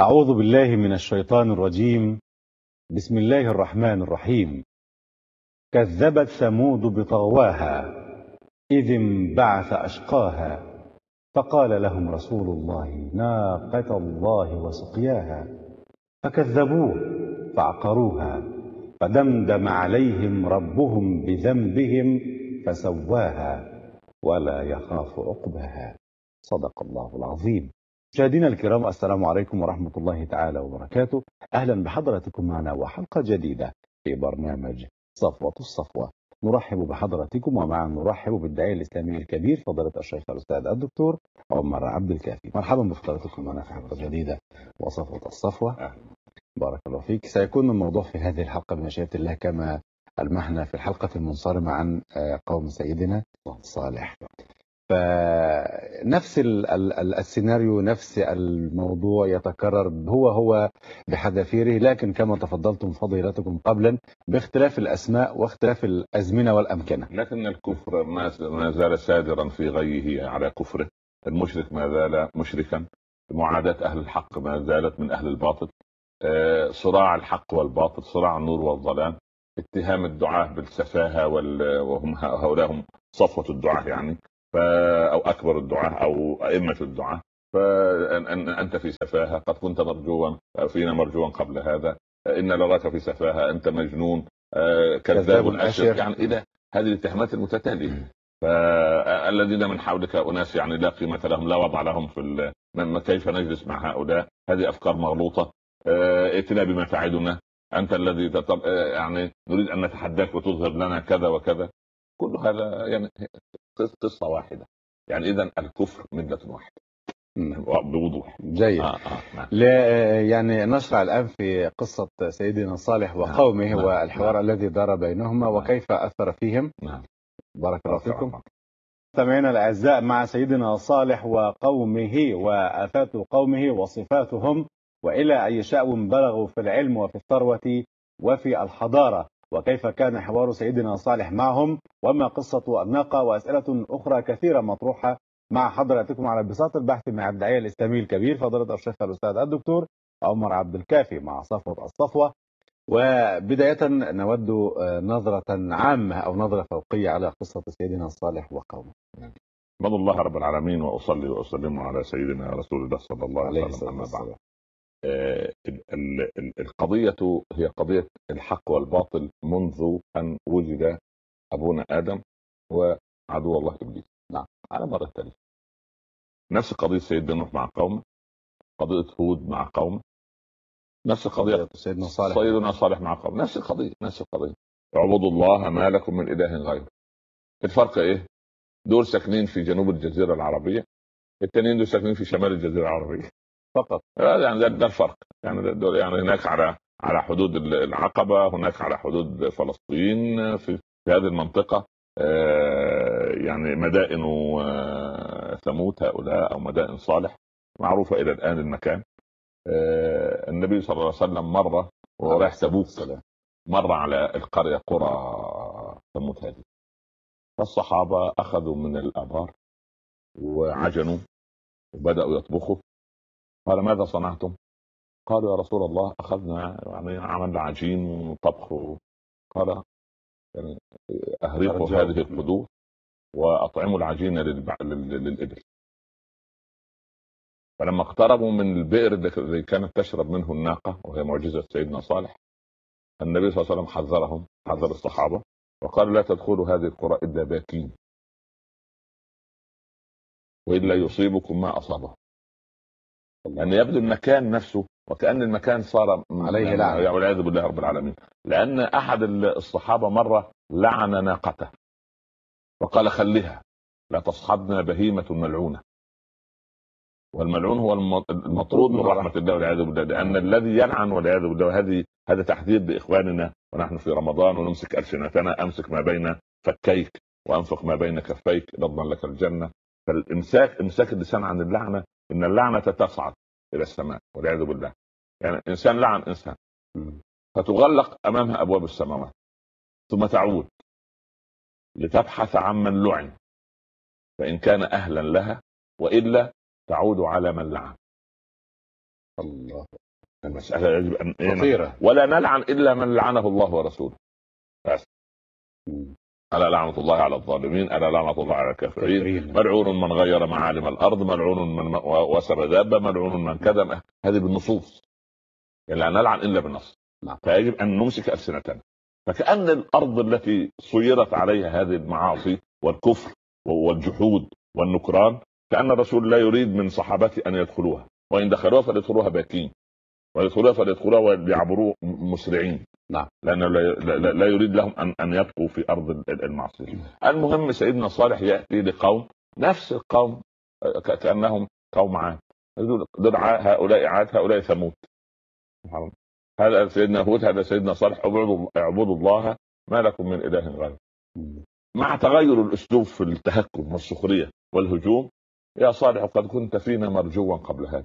أعوذ بالله من الشيطان الرجيم. بسم الله الرحمن الرحيم. كذبت ثمود بطغواها إذ انبعث أشقاها فقال لهم رسول الله ناقة الله وسقياها فكذبوه فعقروها فدمدم عليهم ربهم بذنبهم فسواها ولا يخاف عقباها. صدق الله العظيم. مشاهدينا الكرام، السلام عليكم ورحمة الله تعالى وبركاته. أهلا بحضراتكم معنا وحلقة جديدة في برنامج صفوة الصفوة. نرحب بحضراتكم ومعا نرحب بالداعية الإسلامي الكبير فضيلة الشيخ الأستاذ الدكتور عمر عبد الكافي. مرحبا بحضراتكم معنا في حلقة جديدة وصفوة الصفوة. بارك الله فيك. سيكون الموضوع في هذه الحلقة بمشيئة الله كما المحنة في الحلقة المنصرمة عن قوم سيدنا صالح. فنفس السيناريو، نفس الموضوع يتكرر هو بحذافيره، لكن كما تفضلتم فضيلتكم قبلا باختلاف الأسماء واختلاف الأزمنة والأمكنة. لكن الكفر ما زال سادرا في غيه على كفره. المشرك ما زال مشركا. معاداة أهل الحق ما زالت من أهل الباطل. صراع الحق والباطل، صراع النور والظلام. اتهام الدعاة بالسفاهة وهم هؤلاء هم صفوة الدعاة يعني، أو أكبر الدعاة أو أئمة الدعاة. فأنت في سفاهة، قد كنت مرجوا فينا مرجوا قبل هذا. إن لراك في سفاهة، أنت مجنون، كذاب أشر. يعني إلى هذه الاتهامات المتتالية. فالذين من حولك أناس يعني لا قيمة لهم، لا وضع لهم في كيف نجلس مع هؤلاء؟ هذه أفكار مغلوطة. ائتنا بما تعدنا، أنت الذي يعني نريد أن نتحداك وتظهر لنا كذا وكذا. كل هذا يعني قصة واحدة. يعني إذن الكفر ملة واحدة بوضوح. جيد. يعني نشرع الآن في قصة سيدنا صالح وقومه والحوار الذي دار بينهما وكيف أثر فيهم. بارك الله فيكم. سمعنا الأعزاء مع سيدنا صالح وقومه وآفات قومه وصفاتهم وإلى أي شأو بلغوا في العلم وفي الثروة وفي الحضارة، وكيف كان حوار سيدنا صالح معهم، وما قصة الناقة، وأسئلة أخرى كثيرة مطروحة مع حضراتكم على بساط البحث مع الداعية الإسلامي الكبير فضيلة الشيخ الأستاذ الدكتور عمر عبد الكافي مع صفوة الصفوة. وبداية نود نظرة عامة أو نظرة فوقية على قصة سيدنا صالح وقومه. احمد الله رب العالمين واصلي واسلم على سيدنا رسول الله صلى الله عليه وسلم. اما بعد، القضية هي قضية الحق والباطل منذ أن وجد أبونا آدم وعدو الله إبليس. نعم، على مر التاريخ. نفس قضية سيدنا نوح مع قومه، قضية هود مع قومه، نفس قضية سيدنا صالح مع قومه، نفس القضية. اعبدوا الله ما لكم من إله غيره. الفرق إيه؟ دول ساكنين في جنوب الجزيرة العربية، التانيين دول ساكنين في شمال الجزيرة العربية فقط. يعني ده الفرق. يعني دول يعني هناك على حدود العقبة، هناك على حدود فلسطين، في هذه المنطقة. يعني مدائن ثمود هؤلاء أو مدائن صالح معروفة إلى الآن المكان. النبي صلى الله عليه وسلم مرة وراح تبوك مر على القرية قرى ثمود هذه، فالصحابة أخذوا من الآبار وعجنوا وبدأوا يطبخوا. قال ماذا صنعتم؟ قالوا يا رسول الله أخذنا يعني عملنا عجين وطبخ. قال يعني أهرقوا هذه القدور وأطعموا العجين للإبل. فلما اقتربوا من البئر الذي كانت تشرب منه الناقة وهي معجزة سيدنا صالح، النبي صلى الله عليه وسلم حذرهم، حذر الصحابة وقال لا تدخلوا هذه القرى إلا باكين وإلا يصيبكم ما أصابه. لأن يبدو المكان نفسه وكأن المكان صار عليه لعنة والعياذ بالله رب العالمين. لأن أحد الصحابة مرة لعن ناقته وقال خليها لا تصحبنا بهيمة ملعونة. والملعون هو المطرود من رحمة الله والعياذ بالله. لأن الذي يلعن والعياذ بالله هذا تحذير بإخواننا ونحن في رمضان ونمسك ألسنتنا. أمسك ما بين فكيك وأنفق ما بين كفيك لضمن لك الجنة. فالإمساك اللسان عن اللعنة، إن اللعنة تصعد إلى السماء والعياذ بالله. يعني إنسان لعن إنسان فتغلق أمامها أبواب السماوات ثم تعود لتبحث عمن لعن فإن كان أهلا لها، وإلا تعود على من لعن. الله. المسألة يجب أن خطيرة. ولا نلعن إلا من لعنه الله ورسوله بس. مم. ألا لعنة الله على الظالمين، ألا لعنة الله على الكافرين، ملعون من غير معالم الأرض، ملعون من وسر دابة، ملعون من كذا. هذه بالنصوص، يعني لا نلعن إلا بالنص. فيجب أن نمسك ألسنتنا. فكأن الأرض التي صيرت عليها هذه المعاصي والكفر والجحود والنكران، كأن الرسول لا يريد من صحابته أن يدخلوها، وإن دخلوها فليدخلوها باكين، ويدخلوها فليدخلوها ويعبروا مسرعين. لأنه لا يريد لهم أن يبقوا في أرض المعصية. المهم سيدنا صالح يأتي لقوم، نفس القوم كأنهم قوم عاد، دول هؤلاء عاد، هؤلاء ثمود. هذا سيدنا هود، هذا سيدنا صالح، اعبدوا الله ما لكم من إله غيره. مع تغير الأسلوب في التهكم والسخرية والهجوم، يا صالح قد كنت فينا مرجوا قبل هذا.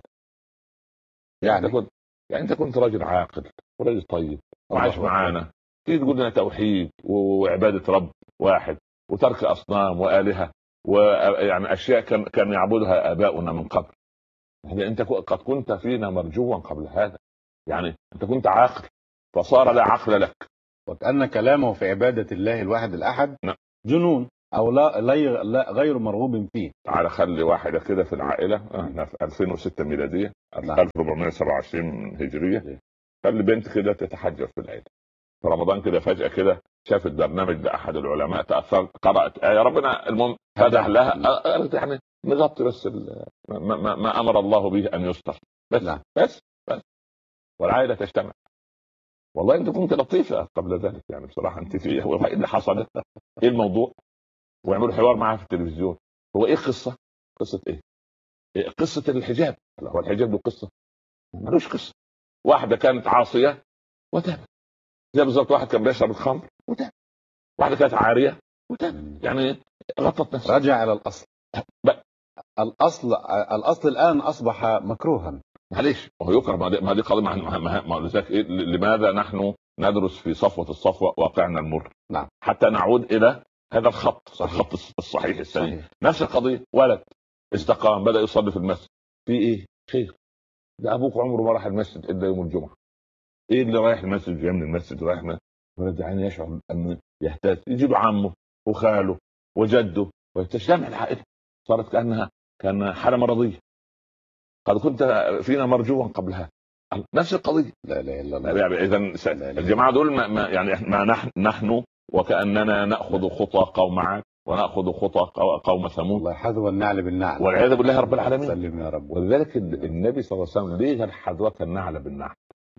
يعني انت كنت راجل عاقل ورجل طيب وعايش معانا، تيجي تقول لنا توحيد وعباده رب واحد وترك اصنام والهه ويعني اشياء كان يعبدها اباؤنا من قبل. يعني انت قد كنت فينا مرجوا قبل هذا، يعني انت كنت عاقل فصار لا عقل لك. وكأن كلامه في عباده الله الواحد الاحد جنون او لا غير مرغوب فيه. تعال خلي واحدة كده في العائلة، احنا في 2006 ميلادية، 1427 هجرية، خلي بنت كده تتحجر في العيلة في رمضان كده، فجأة كده شافت برنامج لأحد العلماء، تأثرت، قرأت آية ربنا، المهم فتح لها يعني نغطي بس ما أمر الله به أن يستر بس والعائلة تجتمع. والله انت كنت لطيفة قبل ذلك، يعني بصراحة انت في ايه اللي حصل؟ ايه الموضوع؟ ويعملوا حوار معها في التلفزيون. هو ايه القصه؟ قصه ايه؟ قصه الحجاب. هو الحجاب له قصه؟ ملوش قصه. واحده كانت عاصيه وتابت، زي بالظبط واحد كان بيشرب الخمر وتاب، واحده كانت عاريه وتاب، يعني غطت نفسها. رجع الى الاصل. الاصل الان اصبح مكروها. معلش، وهو يكره. ما دي قضيه. ما لذلك إيه؟ لماذا نحن ندرس في صفوه الصفوه واقعنا المر؟ حتى نعود الى هذا الخط صحيح. الخط الصحيح السليم. نفس القضيه، ولد استقام بدا يصلي في المسجد، في ايه خير؟ ده ابوك عمره ما راح المسجد الا يوم الجمعه. ايه اللي رايح المسجد جاي من المسجد رايح ولد يعني يشعر انه يحتاج، يجي له عمه وخاله وجده وتجتمع العائله، صارت كان حاله مرضيه. قد كنت فينا مرجوا قبل هذا. نفس القضيه. لا لا لا يعني اذا الجماعه دول ما نحن وكاننا ناخذ خطى قوم عاد وناخذ خطى قوم ثمود. الله حذو النعل بالنعل والعياذ بالله رب العالمين. سلم يا رب. ولذلك النبي صلى الله عليه وسلم ليه غير حذوك النعل بالنعل؟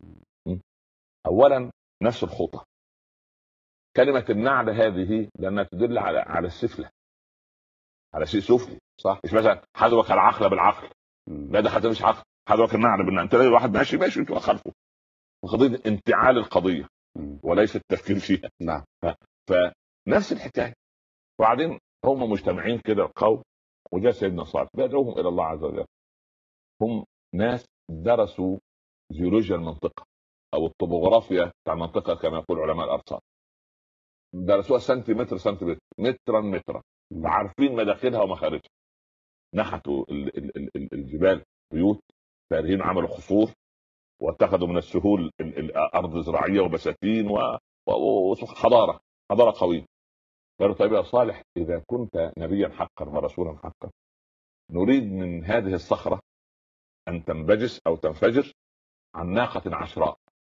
اولا نفس الخطى. كلمه النعل هذه لانها تدل على السفله، على شيء سفلي، صح؟ مش مثلا حذوك العقل بالعقل، لا ده حتى مش عقل، حذوك النعل بالنعل. انت تلاقي واحد ماشي انت خلفه، قضيه انتعال القضيه وليس التفكير فيها. نعم. فنفس الحكايه. وبعدين هم مجتمعين كده القوم، وجاء سيدنا صالح بيدعوهم الى الله عز وجل. هم ناس درسوا جيولوجيا المنطقه او الطبوغرافيا بتاع المنطقه كما يقول علماء الارصاد، درسوها سنتيمتر مترا، عارفين مداخلها ومخارجها. نحتوا الجبال بيوت، فارهين، عملوا خصور، واتخذوا من السهول ارض زراعيه وبساتين وحضاره قويه. قالوا طيب يا صالح، اذا كنت نبيا حقا ورسولا حقا، نريد من هذه الصخره ان تنبجس او تنفجر عن ناقه عشراء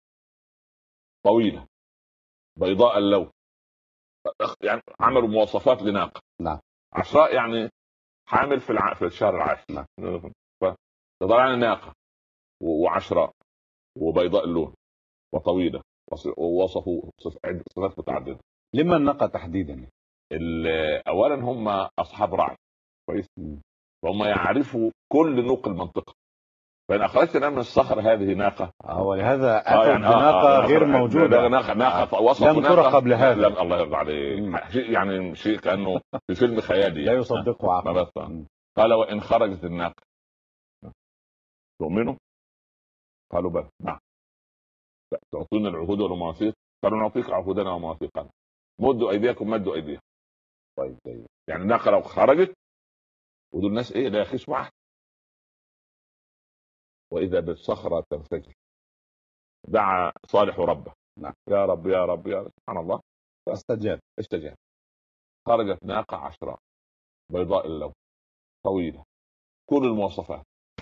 طويله بيضاء اللون. يعني عملوا مواصفات لناقه. نعم. عشراء يعني حامل في الشهر العاشر. نعم. فطلعنا ناقه وعشراء وبيضاء اللون وطويله، ووصفوا صفات متعدده. لما الناقه تحديدا؟ اولا هم اصحاب رعي كويس، فهم يعرفوا كل نوق المنطقه. فان اخرجتنا من الصخر هذه ناقه، ولهذا اتت بناقه غير موجوده، ناقه لم ترى قبل هذا. الله يرضى عليك، يعني شيء كانه في فيلم خيالي لا يصدقه عقل. قال وان خرجت الناقه تؤمنوا؟ قالوا بلى. نعم. تعطون العهود والمواثيق؟ قالوا نعطيك عهودنا ومواثيقنا. مدوا ايديكم. مدوا ايديهم. طيب يعني الناقه لو خرجت، ودول الناس ايه لا يخيسوا عهد، واذا بالصخره تنفجر. دعا صالح ربه، نعم. يا رب يا رب يا رب، سبحان الله، استجاب. خرجت ناقه عشراء بيضاء اللون طويله كل المواصفات.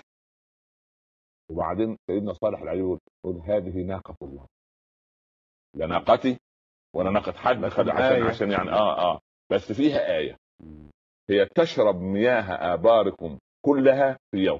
وبعدين سيدنا صالح العيون يقول هذه ناقه الله، لا ناقتي ولا ناقه حد، عشان يعني بس فيها ايه، هي تشرب مياه اباركم كلها في يوم.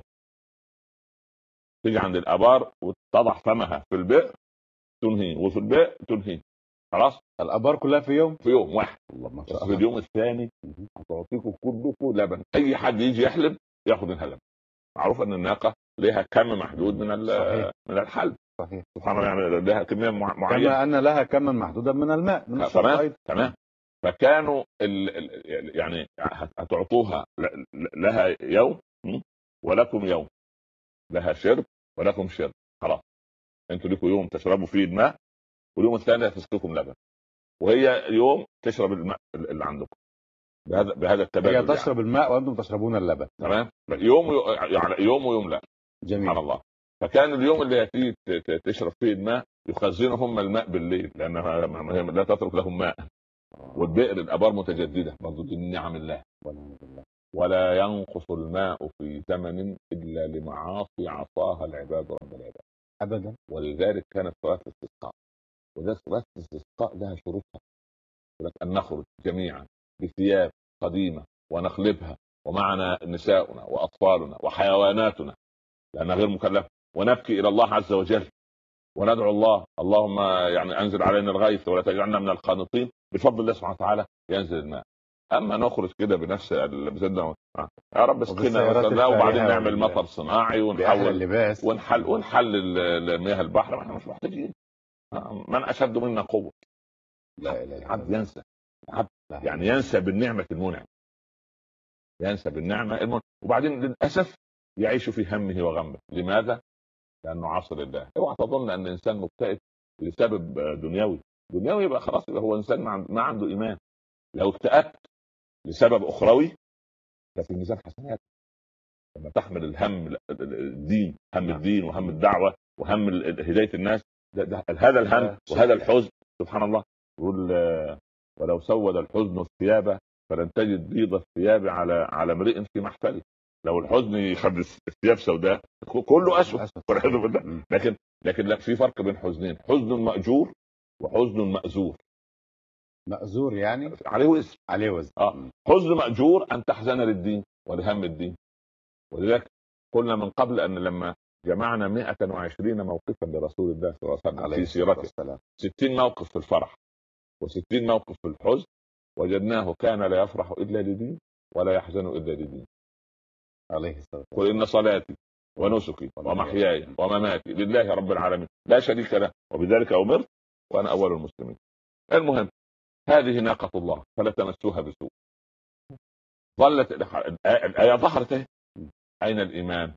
تيجي عند الابار وتضع فمها في البئر تنهي، وفي البئر تنهي، خلاص الابار كلها في يوم واحد. الله ما بس شاء في الله. اليوم الثاني هتعطيكم كلكم لبن، اي حد يجي يحلب ياخذ منها لبن. معروف ان الناقه لها كم محدود من الحلب. صحيح. سبحان الله، يعني لها كميه معينه، كما ان لها كما محدودا من الماء من الشرب. تمام. فكانوا يعني هتعطوها لها يوم ولكم يوم، لها شرب ولكم شرب، خلاص انتوا لكم يوم تشربوا فيه الماء، واليوم الثاني هتسقيكم لبن، وهي يوم تشرب الماء اللي عندكم. بهذا التبادل، هي تشرب الماء وانتم تشربون اللبن. تمام. يوم ويوم لا. جميل. سبحان الله. فكان اليوم اللي هتيجي تشرب فيه الماء يخزنهم الماء بالليل، لانها لا تترك لهم ماء. والبئر الابار متجدده برضه، دي من نعم الله. ولا ينقص الماء في زمن الا لمعاصي عصاها العباد رب العباد ابدا. ولذلك كانت صلاه الاستسقاء، وذلك صلاه الاستسقاء لها شروطها، ان نخرج جميعا بثياب قديمه ونقلبها، ومعنا نساؤنا واطفالنا وحيواناتنا لانها غير مكلفه، ونبكي الى الله عز وجل وندعو الله، اللهم يعني انزل علينا الغيث ولا تجعلنا من القانطين، بفضل الله سبحانه وتعالى ينزل الماء. اما نخرج كده بنفس بزدنا يا رب اسقنا وبعدين نعمل مطر صناعي ونحول ونحلل مياه البحر، واحنا مش محتاجين. من اشد منا قوه. لا اله. عبد ينسى، عبد يعني ينسى بالنعمه المنعم، ينسى بالنعمه المنعم، وبعدين للاسف يعيش في همه وغمه. لماذا؟ لانه عصر الله. اوعى تظن ان الانسان مكتئب لسبب دنيوي يبقى خلاص يبقى هو انسان ما عنده ايمان. لو اكتئبت لسبب اخروي ففي ميزان حسنات. لما تحمل الهم الدين، هم الدين وهم الدعوه وهم هدايه الناس، هذا الهم وهذا الحزن، سبحان الله. يقول ولو سود الحزن الثياب فلن تجد بيض الثياب على امرئ في محفله. لو الحزن يخلي الثياب سوداء كله اسود والعياذ بالله. لكن لا، في فرق بين حزنين، حزن ماجور وحزن مأزور. مأزور يعني عليه وزن. حزن مأجور ان تحزن للدين ولهم الدين. ولذلك قلنا من قبل ان لما جمعنا 120 موقفا لرسول الله صلى الله عليه وسلم في سيرته، 60 موقف في الفرح و60 موقف في الحزن، وجدناه كان لا يفرح الا لدين ولا يحزن الا لدين. عليه الصلاه قل ان صلاتي ونسكي ومحياي ومماتي لله رب العالمين لا شريك له وبذلك امرت وانا اول المسلمين. المهم، هذه ناقة الله فلا تمسوها بسوء. ظلت الآية ظهرت. أين الإيمان؟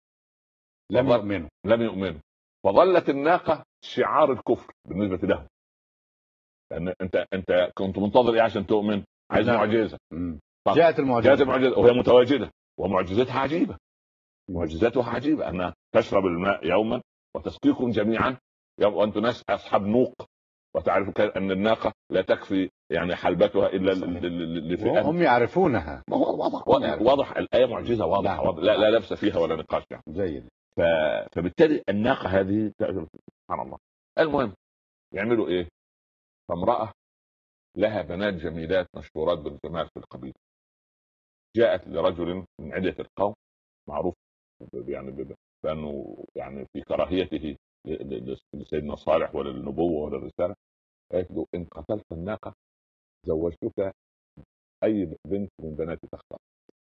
لم يؤمنوا. فظلت الناقة شعار الكفر بالنسبة لهم. لأن أنت كنت منتظر إيه عشان تؤمن؟ عايز معجزة. جاءت المعجزة وهي متواجدة ومعجزتها عجيبة. معجزتها عجيبة أنها تشرب الماء يوما وتسقيكم جميعا وأنتم ناس أصحاب نوق، وتعرف ان الناقه لا تكفي يعني حلبتها الا لفئات هم يعرفونها. واضح الايه معجزه واضحه. لا لبس فيها ولا نقاش يعني. جيد. فبالتالي الناقه هذه سبحان الله. المهم يعملوا ايه؟ فامراه لها بنات جميلات مشهورات بالجمال في القبيله، جاءت لرجل من عده القوم معروف يعني بانه يعني في كراهيته لسيدنا صالح ولا للنبوه ولا الرساله. قالت له ان قتلت الناقه زوجتك اي بنت من بناتي تختار.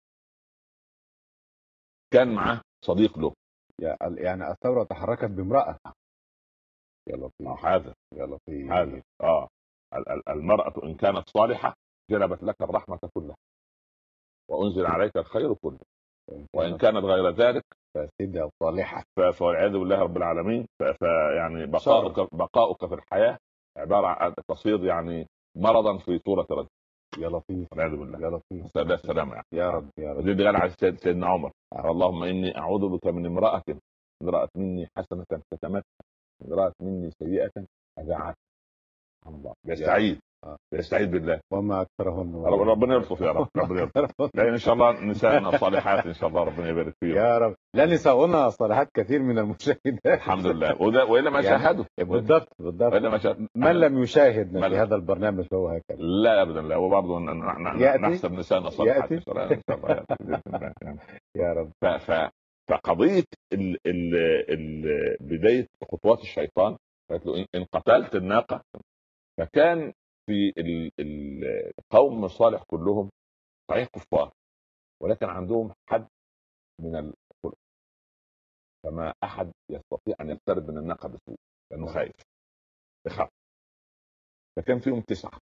كان معه صديق له، يعني الثوره تحركت بامراه. يا لطيف هذا، يا لطيف هذا. المراه ان كانت صالحه جلبت لك الرحمه كلها وانزل عليك الخير كله، وان كانت غير ذلك فاسده صالحه فالعياذ بالله رب العالمين. فيعني بقاؤك في الحياه عباره عن تصير يعني مرضا في صوره رجل. يا لطيف والعياذ بالله. يا لطيف. السلام يعني. يا رب يا رب. دي قال على سيدنا عمر اللهم اني اعوذ بك من امراه إن رأت مني حسنة كتمتها، إن رأت مني سيئة أذاعتها. سبحان الله، بيستعيد بيستعيد بالله. وما اكثرهن ربنا يلطف يا رب، ربنا يلطف. لا ان شاء الله نسائنا الصالحات ان شاء الله ربنا يبارك فيهم يا رب. لا، نساؤنا صالحات كثير من المشاهدات الحمد لله، والا ما يعني شاهدوا. بالضبط والا ما شاهدوا. من لم يشاهد في هذا البرنامج فهو هكذا. لا ابدا، لا، وبرضه نحسب نسائنا صالحات ان شاء الله، ان شاء الله بإذن الله يعني. يا رب. فقضيه بدايه خطوات الشيطان قالت له ان قتلت الناقه. فكان في القوم الصالح كلهم صحيح كفار، ولكن عندهم حد من الخلق، فما احد يستطيع ان يقترب من الناقه بسهوله لانه خايف يخاف. فكان فيهم 9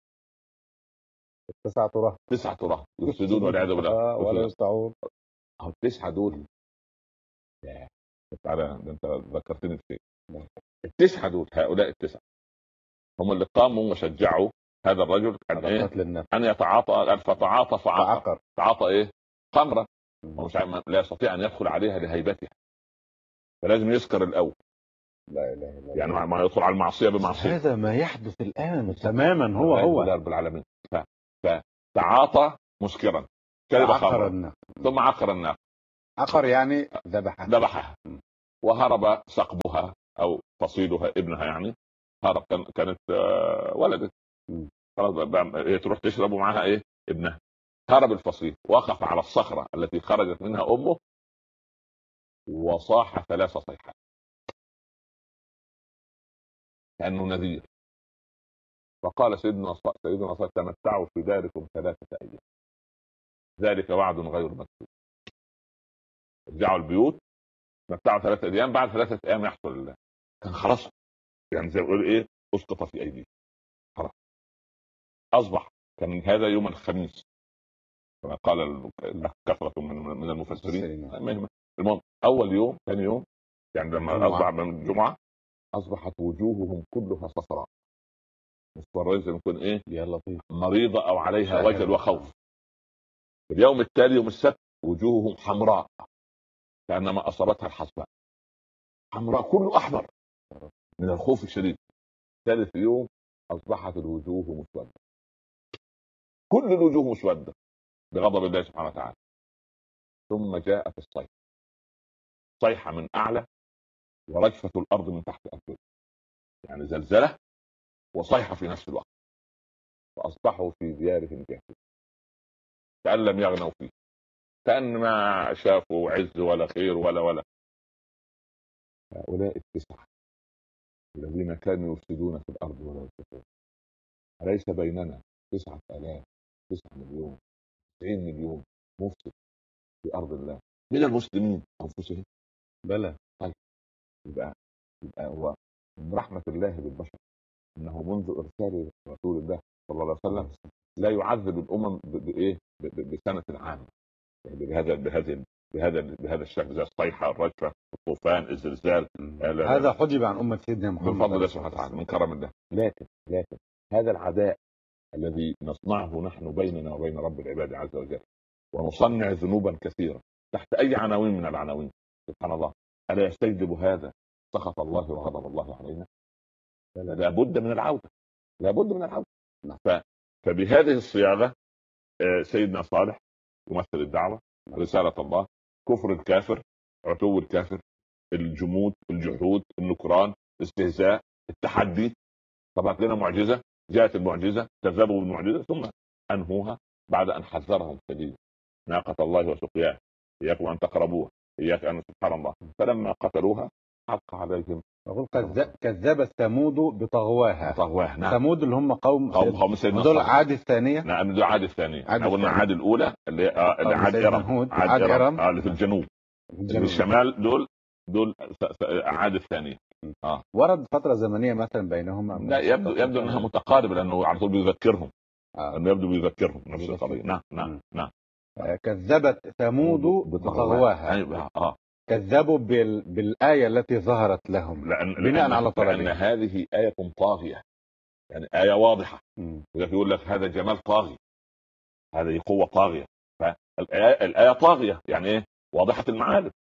رهط 9 رهط يفسدون والعياذ بالله ولا يستطيعون. 9 دول. يا تعالى، ده انت ذكرتني بشيء. ال9 دول، هؤلاء ال9 هم اللي قاموا وشجعوا هذا الرجل عن ايه؟ ان يتعاطى. فتعاطى فعقر. تعاطى ايه؟ خمره. ومش لا يستطيع ان يدخل عليها لهيبتها، فلازم يسكر الاول. لا اله الا الله. يعني ما يدخل على المعصيه بمعصيه. هذا ما يحدث الان تماما. هو رب العالمين. فتعاطى مسكرا، شرب خمرا، ثم عقر الناقه. عقر يعني ذبحها. وهرب سقبها او فصيلها، ابنها يعني. هرب، كانت ولدت، خلاص هي تروح تشرب معها ايه؟ ابنها. هرب الفصيل، وقف على الصخره التي خرجت منها امه، وصاح 3 صيحات كانه نذير. فقال سيدنا صالح: تمتعوا في داركم 3 أيام، ذلك وعد غير مكتوب. ارجعوا البيوت، تمتعوا 3 أيام، بعد 3 أيام يحصل الله. كان خلاص، يعني زي ما بيقول ايه، اسقط في ايديه. خلاص اصبح. كان هذا يوم الخميس كما قال كثرة من المفسرين. المهم اول يوم، ثاني يوم، يعني لما اصبح من الجمعة اصبحت وجوههم كلها صفراء، مصفرة زي ما يكون ايه، يا لطيف، مريضة او عليها وجل وخوف. اليوم التالي يوم السبت وجوههم حمراء كانما اصابتها الحصباء، حمراء كله احمر من الخوف الشديد. ثالث يوم اصبحت الوجوه مسوده، كل الوجوه مسوده بغضب الله سبحانه وتعالى. ثم جاءت الصيحه، صيحه من اعلى ورجفه الارض من تحت ارجلهم، يعني زلزله وصيحه في نفس الوقت. فاصبحوا في ديارهم جاثمين كأن لم يغنوا فيه، كأن ما شافوا عز ولا خير ولا. هؤلاء 9 الذين كانوا يفسدون في الارض ولا يصلحون، أليس بيننا 9,000 9 مليون 90 مليون مفسد في ارض الله من المسلمين انفسهم؟ بلى. طيب يبقى هو من رحمه الله بالبشر انه منذ ارسال رسول الله صلى الله عليه وسلم لا يعذب الامم بايه؟ بسنه عامه، يعني بهذا الشكل، زي الصيحه، الرجفه، الطوفان، الزلزال. هذا حجب عن امه سيدنا محمد بفضل الله سبحانه وتعالى، من كرم الله. لكن هذا العداء الذي نصنعه نحن بيننا وبين رب العباد عز وجل، ونصنع ذنوبا كثيرة تحت أي عناوين من العناوين، سبحان الله، ألا يستجلب هذا سخط الله وغضب الله علينا؟ لابد من العودة، لابد من العودة. فبهذه الصياغة سيدنا صالح يمثل الدعوة، رسالة الله، كفر الكافر، عتو الكافر، الجمود، الجحود، النكران، الاستهزاء، التحدي. طبعا لنا معجزة، جاءت المعجزة، كذبوا بالمعجزة ثم أنهوها بعد أن حذرهم شديد: ناقة الله وسقياها، إياكم أن تقربوها، إياك أن، سبحان الله. فلما قتلوها حق عليهم. كذبت ثمود بطغواها. نعم. ثمود اللي هم قوم سيدنا دول عاد الثانية. نعم، دول عاد الثانية. قلنا عاد الأولى اللي عاد إرم، عاد إرم اللي في الجنوب. في الشمال دول عاد الثانية. ورد فترة زمنية مثلا بينهما؟ لا، يبدو انها متقاربة، لانه على طول بيذكرهم. انه يبدو بيذكرهم نفس القضية. نعم. كذبت ثمود بطغواها. كذبوا بالآية التي ظهرت لهم بناء على طلبهم، لأن هذه آية طاغية، يعني آية واضحة. يقول لك هذا جمال طاغي، هذه قوة طاغية. فالآية طاغية يعني ايه؟ واضحة المعالم. نعم.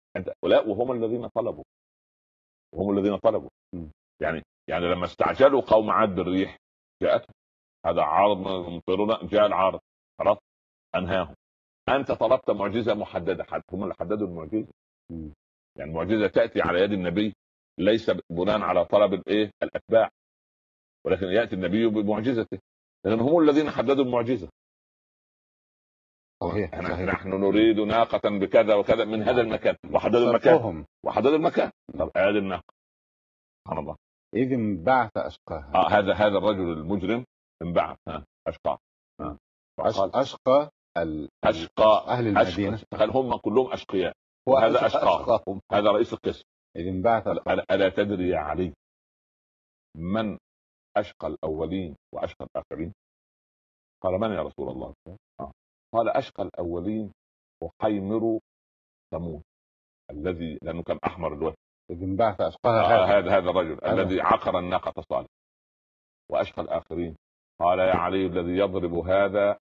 هؤلاء وهم الذين طلبوا، وهم الذين طلبوا. م. يعني لما استعجلوا قوم عاد بالريح جاءتهم، هذا عارض ممطرنا، جاء العارض خلاص انهاهم. انت طلبت معجزه محدده، هم اللي حددوا المعجزه. م. يعني المعجزه تاتي على يد النبي ليس بناء على طلب الاتباع، ولكن ياتي النبي بمعجزته، لان هم الذين حددوا المعجزه. صحيح صحيح. نحن نريد ناقة بكذا وكذا من هذا المكان، وحددوا المكان صرفهم. وحددوا المكان. طب هذه الناقة سبحان الله إذ انبعث أشقاها. هذا الرجل المجرم انبعث اشقى أشقى اشقى أهل المدينة. تخيل هم كلهم اشقياء وهذا اشقى، هذا رئيس القسم. إذ انبعث. الا تدري يا علي من اشقى الاولين واشقى الاخرين؟ قال من يا رسول الله؟ قال اشقى الاولين وحيمر ثمود الذي لانه كان احمر الوجه. إذ انبعث أشقاها. هذا الرجل الذي عقر الناقة صالح. واشقى الاخرين قال يا علي الذي يضرب هذا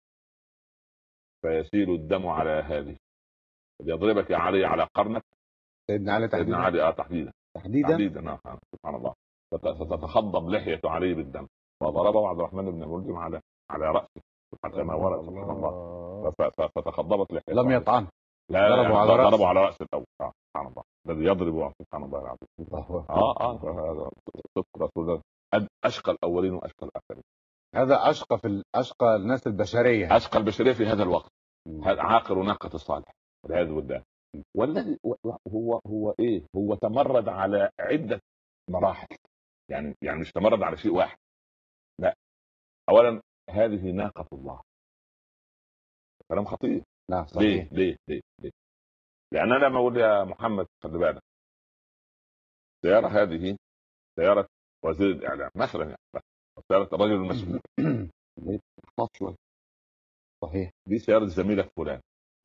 فيسيل الدم على هذه، يضربك يا علي على قرنك. سيدنا علي تحديدا. سيدنا علي تحديدا تحديدا. سبحان الله. فتتخضب لحية علي بالدم، وضربه عبد الرحمن بن ملجم على رأسه حتى ما ورد سبحان الله. فتخضبت لحيته. لم يطعن. لا ضربوا على رأسه الأول. سبحان الله الذي يضرب سبحان الله العظيم. صدق رسول الله. أشقى الأولين وأشقى الآخرين. هذا أشقى الناس البشرية، أشقى البشرية في هذا الوقت. هذا عاقر ناقة الصالح والعياذ بالله. والذي هو ايه؟ هو تمرد على عدة مراحل. يعني مش تمرد على شيء واحد، لا. اولا هذه ناقة الله، كلام خطير. نعم صحيح. ليه؟ لان انا لما اقول يا محمد خلي بالك السيارة هذه سيارة وزير الاعلام مثلا، يعني سيارة الرجل المسؤول احفظ شوي. صحيح. دي سيارة زميلك فلان.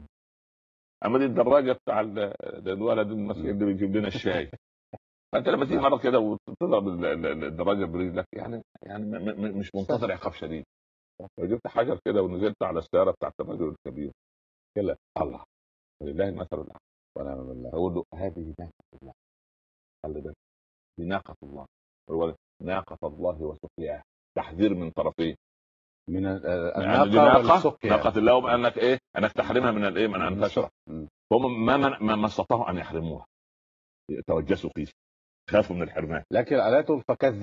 اما دي الدراجة بتاع الولد المسؤول اللي بيجيب لنا الشاي. فانت لما تيجي مره كده وتضرب الدراجه برجلك يعني مش منتظر عقاب شديد. لو جبت حجر كده ونزلت على السياره بتاعت الرجل الكبير كده الله ولله المثل الاعلى ونعم بالله، اقول له هذه ناقه الله، خلي بالك دي ناقه الله، ناقه الله وسقياها، تحذير من طرفين، من الناقه والسقيا. ناقه الله انك ايه؟ انك تحرمها من الايه؟ من ان تشرب. هم ما استطاعوا ان يحرموها، توجسوا فيه، خافوا من الحرمان. لكن آلاته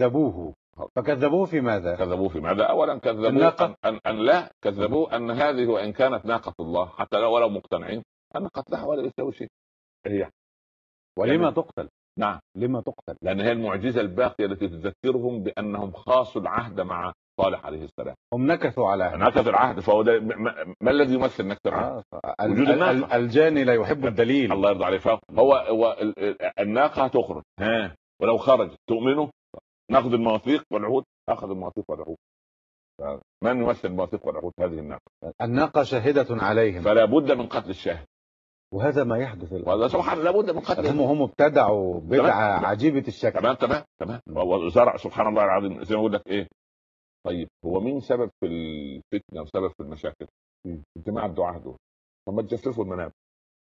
فكذبوه في ماذا؟ اولا كذبوه ان لا كذبوه ان هذه وان كانت ناقة الله حتى ولو مقتنعين ان قتلها ولا يسوي شيء. هي ولما تقتل؟ نعم لما تقتل؟ لان هي المعجزة الباقية التي تذكرهم بانهم خاصوا العهد مع صالح عليه السلام. هم نكثوا العهد. فهو ده ما الذي يمثل نكث العهد؟ وجود الناقة. الجاني لا يحب الدليل. الله يرضى عليه. هو الناقة تخرج ولو خرج تؤمنوا ناخذ المواثيق والعهود. اخذ المواثيق والعهود. من يمثل المواثيق والعهود؟ هذه الناقة شاهدة عليهم، فلا بد من قتل الشاهد. وهذا ما يحدث الآن. وهذا سبحان لا بد من قتل. هم ابتدعوا بدعة عجيبة الشكل. تمام. وزرع سبحان الله العظيم زي ما اقول لك ايه. طيب هو مين سبب في الفتنة وسبب في المشاكل؟ جماعة الدعاة دول. طب ما تجففوا المنابع.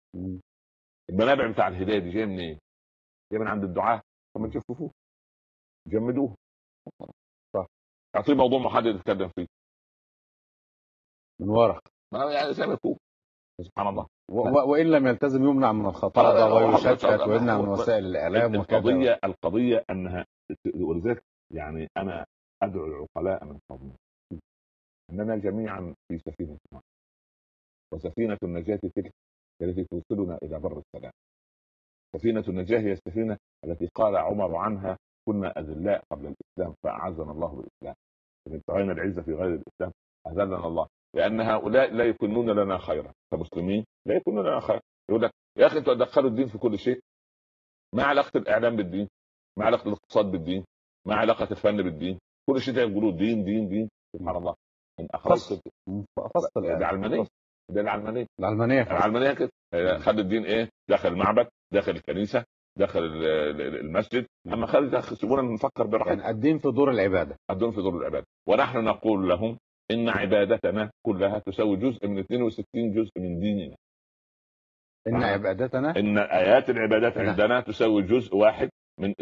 المنابع بتاع الهداية دي جايه منين؟ جايه من عند الدعاة. طب ما تجففوه، جمدوه، صح. اعطيه موضوع محدد يتكلم فيه من ورق، يعني زي ما يكون. سبحان الله. وان لم يلتزم يمنع من الخطابه ويشتت ويمنع من وسائل الاعلام. القضيه انها، ولذلك يعني انا ادعو العقلاء من قومنا اننا جميعا في سفينه واحده، وسفينه النجاه تلك التي توصلنا الى بر السلام. سفينه النجاه هي السفينه التي قال عمر عنها كنا أذلاء قبل الإسلام فأعزنا الله بالإسلام، ابتغينا العزة في غير الإسلام أذلنا الله، لأن هؤلاء لا يكونون لنا خيرا كمسلمين، لا يكونون لنا خيرا. يقول لك يا أخي أنتوا تدخلوا الدين في كل شيء. ما علاقة الإعلام بالدين؟ ما علاقة الاقتصاد بالدين؟ ما علاقة الفن بالدين؟ كل شيء يقولوا دين دين دين. سبحان الله. إن أخرجت فصل العلمانية. ده العلمانية كده. خلي الدين إيه؟ داخل المعبد، داخل الكنيسة، داخل المسجد، اما خارج سيبونا نفكر براحتنا. يعني الدين في دور العباده. ونحن نقول لهم ان عبادتنا كلها تساوي جزء من 62 جزء من ديننا. إن عبادتنا ان ايات العبادات نعم. عندنا تساوي جزء واحد من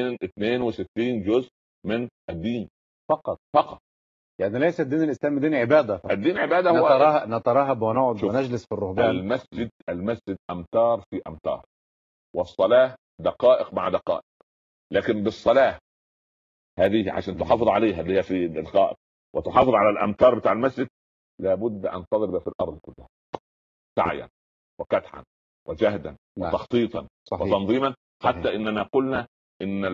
62 جزء من الدين فقط. فقط. يعني ليس الدين الإسلامي دين عبادة فقط. الدين عباده هو نترهب ونقعد شوف، ونجلس في الرهبان. المسجد امتار في امتار، والصلاه دقائق مع دقائق. لكن بالصلاه هذه عشان تحافظ عليها اللي هي في الدقائق وتحافظ على الامتار بتاع المسجد، لابد ان تضرب في الارض كلها سعيا وكدحا وجهدا نعم. وتخطيطا صحيح. وتنظيما. صحيح. حتى اننا قلنا ان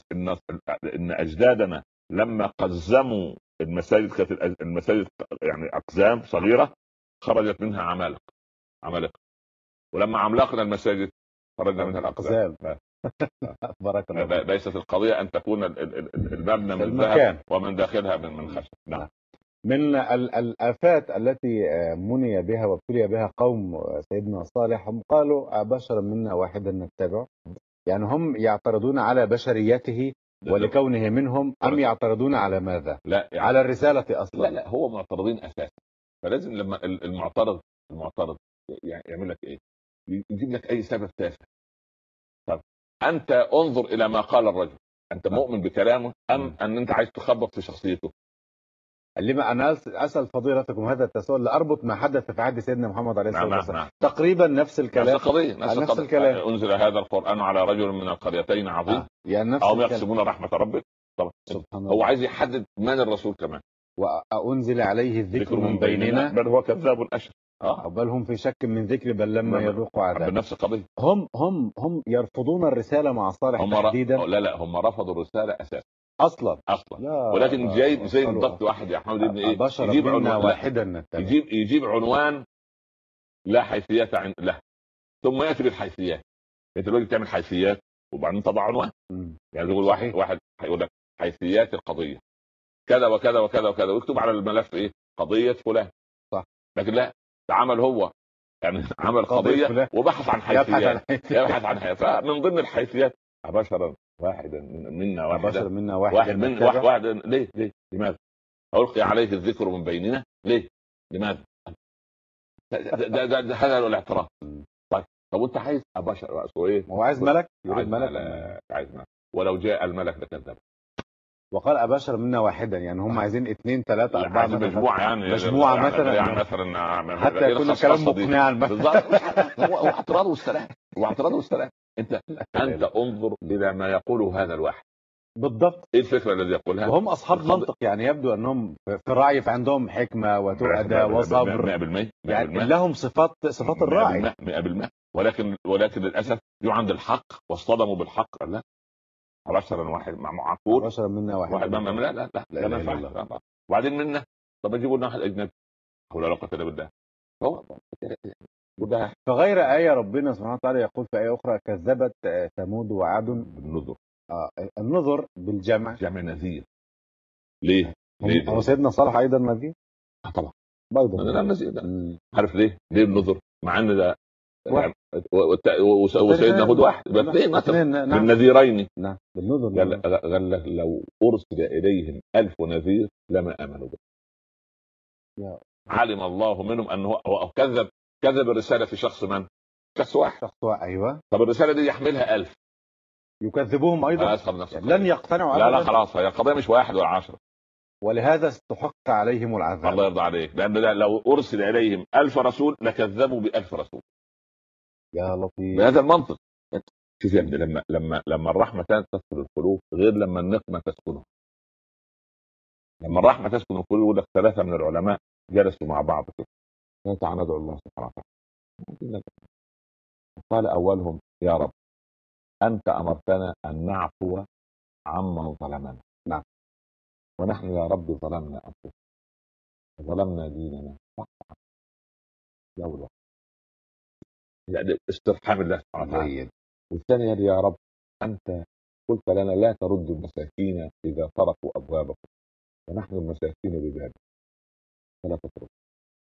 ان اجدادنا لما قزموا المساجد، كانت المساجد يعني اقزام صغيره خرجت منها عمالقه، ولما عملاقنا المساجد خرجنا منها الاقزام. بارك الله فيك. ليست القضيه ان تكون المبنى من المكان. ذهب ومن داخلها من خشب. نعم. من الآفات التي مني بها وابتلي بها قوم سيدنا صالح، هم قالوا أبشرا منا واحدا نتبعه. يعني هم يعترضون على بشريته ولكونه منهم، أم يعترضون على ماذا؟ لا يعني على الرسالة أصلا. لا هو معترضين اساسا. فلازم لما المعترض يعني يعمل لك ايه؟ يجيب لك اي سبب تافه. طب انت انظر الى ما قال الرجل، انت مؤمن بكلامه ام ان انت عايز تخبط في شخصيته؟ لما انا اسال فضيلتكم هذا التساؤل لاربط ما حدث في عهد سيدنا محمد عليه الصلاه والسلام. نعم. تقريبا نفس الكلام. نفس الكلام. انزل هذا القران على رجل من القريتين عظيم يعني نفس او يقسمون رحمه ربك. طبعا هو عايز يحدد من الرسول كمان. وانزل عليه الذكر من بيننا بل هو كذاب اشر. بل هم في شك من ذكر، بل لما يذوقوا عذاب. بنفس القضيه. هم يرفضون الرساله مع صالح تحديدا. لا هم رفضوا الرساله اساسا اصلا. ولكن زي بالضبط واحد يا احمد ابن ايه يجيب عنوان واحدا يجيب عنوان لا حيثيات له، ثم ياتي بالحيثيات. انت دلوقتي بتعمل حيثيات وبعدين تضع عنوان. يعني يقول واحد هيقول لك حيثيات القضيه كذا وكذا وكذا وكذا، ويكتب على الملف ايه؟ قضيه فلان. صح. لكن لا، ده عمل هو يعني عمل قضيه وبحث عن حيثيات. يبحث عن حيثيات. فمن ضمن الحيثيات أبشرا واحدا منا واحد ليه؟ لماذا؟ ألقي عليه الذكر من بيننا ليه؟ لماذا؟ ده هذا الاعتراف. طب وانت عايز ابشر ايه؟ هو عايز ملك، يريد ملك. عايز ملك، ولو جاء الملك لكذب. وقال أبشر منا واحدا، يعني هم عايزين 2 3 4 مجموعه يعني مثلا يعني مثلا حتى يكون الكلام مقنعا بالضبط. هو اعتراض والسلام. انت انظر الى ما يقوله هذا الواحد بالضبط. ايه الفكره الذي يقولها؟ وهم اصحاب منطق، يعني يبدو انهم في الرعي، فعندهم حكمه وتؤدى وصبر 100%. يعني لهم صفات الراعي 100%. ولكن للاسف جو عند الحق واصطدموا بالحق. لا، أبشرا واحد مع معقول. أبشرا منا واحد. لا ما ينفعش. وبعدين منا طب اجيبوا لنا واحد اجنبي ولا علاقه كده بالله. هو فغير آية ربنا سبحانه وتعالى يقول في آية أخرى كذبت ثمود وعاد بالنذر. النذر بالجمع، جمع نذير. ليه؟ هو سيدنا صالح أيضا نذير؟ طبعا بيضا. لا نذير. عارف ليه النذر؟ مع ان ده وسيدنا هود واحد اثنين مثلا بالنذيرين. نعم بالنذر. قال لك لو ارسل اليهم 1000 نذير لما امنوا به. علم الله منهم انه هو كذب الرساله في شخص من؟ شخص واحد. ايوه. طب الرساله دي يحملها 1000 يكذبوهم ايضا. لن يقتنعوا. لا خلاص، هي القضيه مش 1 ولا 10. ولهذا استحق عليهم العذاب. الله يرضى عليك، لان لو ارسل اليهم 1000 رسول لكذبوا ب1000 رسول. يا لطيف. بهذا المنطق. شوف يا ابني، لما الرحمه تسكن القلوب غير لما النقمه تسكنها. لما الرحمه تسكن القلوب، يقول لك 3 من العلماء جلسوا مع بعض كده، تعالى ندعو الله سبحانه وتعالى. قال اولهم يا رب انت امرتنا ان نعفو عمن ظلمنا. نعم. ونحن يا رب ظلمنا انفسنا وظلمنا ديننا. يا يعني استرحام الله سبحانه وتعالى. والثانية يا رب أنت قلت لنا لا تردوا المساكين إذا طرقوا أبوابكم ونحن المساكين ببابك فلا تترك.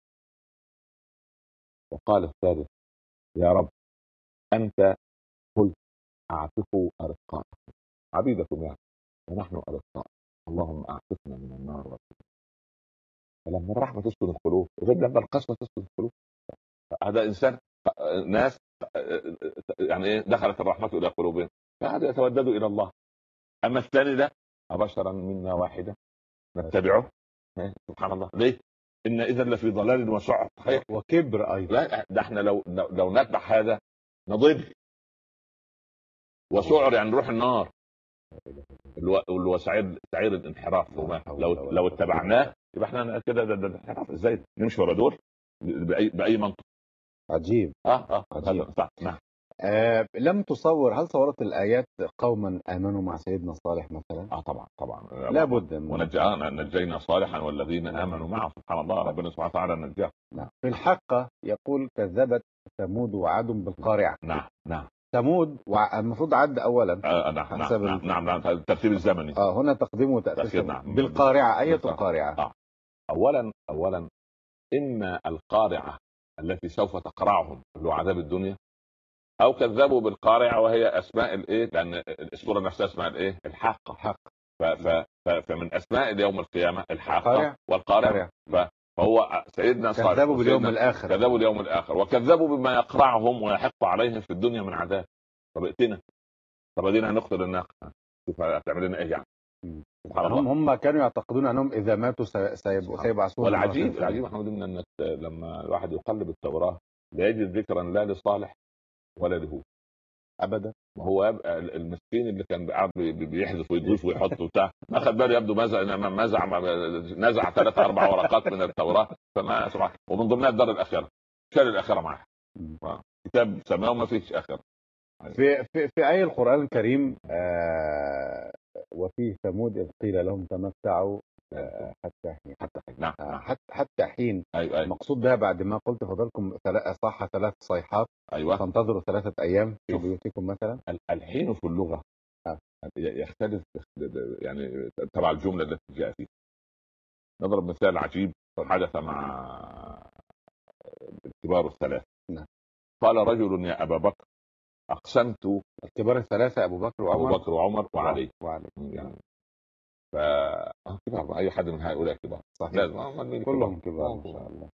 وقال الثالث يا رب أنت قلت أعتقوا أرقاءكم عبيدكم يعني ونحن أرقاء، اللهم أعتقنا من النار والفتن. فلما الرحمة تسكن القلوب غير لما القسوة تسكن القلوب. هذا إنسان ناس يعني ايه دخلت الرحمه الى قلوبهم فهذا يتوددوا الى الله. اما الثاني ده ابشرا منا واحده نتبعه. سبحان الله ليه؟ ان اذا لفي ضلال وسعر وكبر ايضا. لا ده احنا لو نتبع هذا نضل. وسعر يعني نروح النار، اللي هو سعير الانحراف. لو اتبعناه يبقى احنا كده ده انحراف. ازاي نمشي ورا دول باي منطق؟ عجيب. عجيب. نعم. لم تصور، هل صورت الآيات قوما آمنوا مع سيدنا صالح مثلا؟ طبعا لا بد نجينا صالحا والذين آمنوا معه. سبحان الله، ربنا سبحانه وتعالى نجاه. نعم. في الحق يقول كذبت ثمود وعاد بالقارعة. نعم. ثمود المفروض عد أولا. نعم الترتيب الزمني. هنا تقديم وتأخير. نعم. بالقارعة. أية القارعة؟ أولا إن القارعة التي سوف تقرعهم اللي هو عذاب الدنيا، او كذبوا بالقارعه وهي اسماء الايه، لان السوره نفسها اسمها الايه؟ الحق. فمن اسماء اليوم القيامه الحاقه والقارعه. فهو سيدنا صالح كذبوا باليوم الاخر. كذبوا اليوم الاخر وكذبوا بما يقرعهم ويحق عليهم في الدنيا من عذاب. طب ائتنا، طب ادينا هنقتل الناقه، شوف هتعمل لنا ايه يعني. هم كانوا يعتقدون انهم اذا ماتوا سيبعثون. والعجيب محمد بن انك لما الواحد يقلب التوراه لا يجد ذكرا لا لصالح ولا له ابدا. وهو المسكين اللي كان قاعد بيحذف ويضيف ويحط وبتاع ما خد باله، يبدو نزع 3-4 ورقات من التوراه. فما سبحان، ومن ضمنها الدار الاخره، شال الاخره معاه. كتاب سماه ما فيش اخره. في اي القران الكريم وفي ثمود اذ قيل لهم تمتعوا حتى حين. نعم. حتى حين. أيوة. المقصود بها بعد ما قلت فضلكم صح 3 صيحات. أيوة. تنتظروا 3 أيام في بيوتكم مثلا. الحين في اللغة يختلف يعني تبع الجملة التي جاء فيها. نضرب مثال عجيب حدث مع الكبار الثلاثة. نعم. قال رجل يا أبا بكر أقسمت. الكبار الثلاثة أبو بكر وعمر وعلي. يعني كبار، اي حد من هؤلاء كبار. صحيح. كلهم كبار ان شاء الله.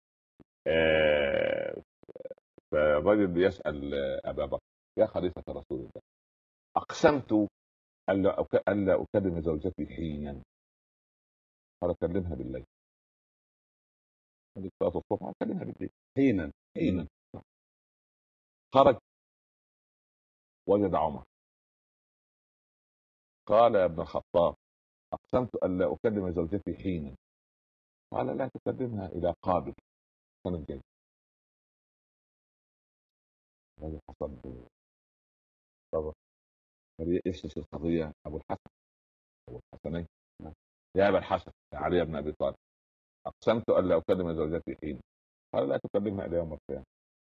فالرجل يسأل ابا بكر يا خليفة رسول الله اقسمت الا اكلم زوجتي حينا. قال كلمها بالليل. صلاة الصبح كلمها بالليل. حينا. خرج وجد عمر. قال يا ابن الخطاب أقسمت ألا أكلم زوجتي حينا. قال لا تكلمها إلى قابل السنة الجاية. هذا حصل طبعا يسلس القضية أبو الحسنين. يا أبا الحسن يا علي بن أبي طالب أقسمت ألا أكلم زوجتي حينا. قال لا تكلمها إلى يوم القيامة.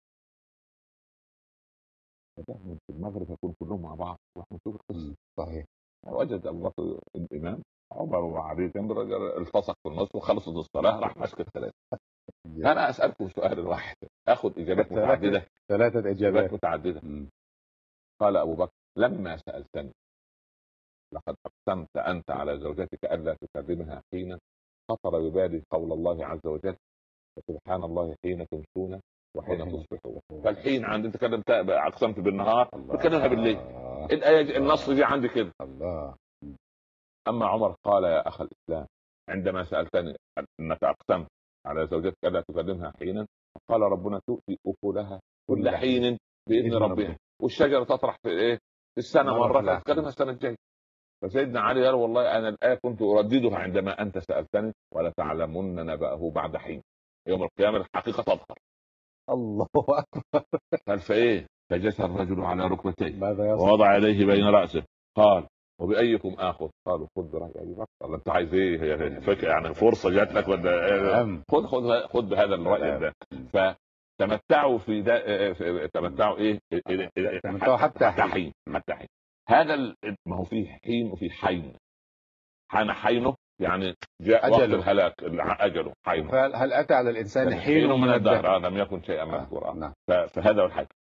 في المغرب يكون كلهم مع بعض ونحن نشوف القصة. صحيح. وجد الله الإمام عمر وعلي جنب الرجل التصق في النص وخلصت الصلاة راح ماسك الثلاثة. أنا أسألكم سؤال واحد أخذ إجابات متعددة. 3 إجابات متعددة. قال أبو بكر لما سألتني لقد أقسمت أنت على زوجتك ألا تكلمها حين خطر ببالي قول الله عز وجل سبحان الله حين تمسون وحين تصبحون. فالحين عندي انت كلمت اقسمت بالنهار بكلمها بالليل. الآية النص دي عندي كده. الله. اما عمر قال يا اخ الاسلام عندما سالتني انك اقسمت على زوجتك الا تكلمها حينا قال ربنا تؤتي اكلها كل حين باذن ربها والشجره تطرح في ايه في السنه مره فتكلمها السنه الجايه. فسيدنا علي قال والله انا الايه كنت ارددها عندما انت سالتني ولا تعلمن نبأه بعد حين. يوم القيامه الحقيقه تظهر. الله اكبر. قال فايه فجث الرجل على ركبتيه ووضع يديه بين راسه قال وبأيكم آخذ؟ قالوا خذ برأي أبي بكر. قال أنت عايز إيه؟ هي فكرة يعني فرصة جات لك ولا خذ بهذا الرأي ده. فتمتعوا في ده تمتعوا إيه؟ تمتعوا حتى حين. هذا ما هو فيه حين وفيه حين. حينه يعني جاء وقت الهلاك أجله حين. هل أتى على الإنسان حين من الدهر لم يكن شيئا مذكورا. فهذا هو الحين.